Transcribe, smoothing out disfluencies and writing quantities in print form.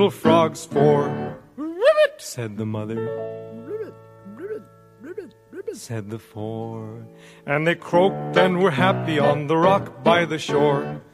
little frogs for? Ribbit, said the mother. Ribbit, ribbit, ribbit, ribbit, said the four. And they croaked and were happy on the rock by the shore.